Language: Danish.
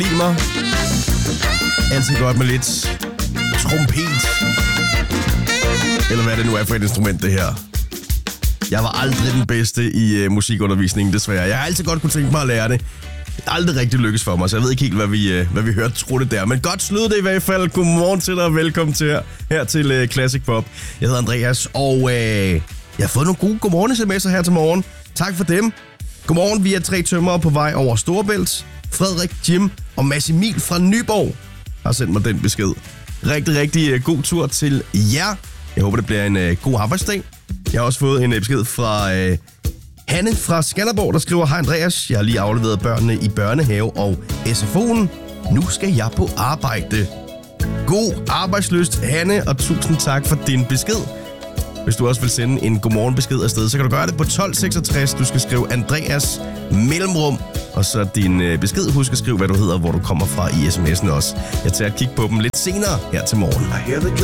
Bilmer. Altid godt med lidt trompet. Eller hvad det nu er for et instrument, det her. Jeg var aldrig den bedste i musikundervisningen, desværre. Jeg har altid godt kunne tænke mig at lære det. Det er aldrig rigtig lykkes for mig, så jeg ved ikke helt, hvad vi hørte tro det der. Men godt slud det i hvert fald. Godmorgen til dig, og velkommen til her til Classic Pop. Jeg hedder Andreas, og jeg har fået nogle gode godmorgen-sms'er her til morgen. Tak for dem. Godmorgen, vi er 3 tømmere på vej over Storebælt. Frederik, Jim og Mads Emil fra Nyborg har sendt mig den besked. Rigtig god tur til jer. Jeg håber, det bliver en god arbejdsdag. Jeg har også fået en besked fra Hanne fra Skanderborg, der skriver: Hej Andreas, jeg har lige afleveret børnene i børnehave og SFO'en. Nu skal jeg på arbejde. God arbejdslyst, Hanne, og tusind tak for din besked. Hvis du også vil sende en godmorgenbesked afsted, så kan du gøre det på 1266. Du skal skrive Andreas mellemrum, og så din besked. Husk at skrive, hvad du hedder, hvor du kommer fra i sms'en også. Jeg tager et kig på dem lidt senere her til morgen.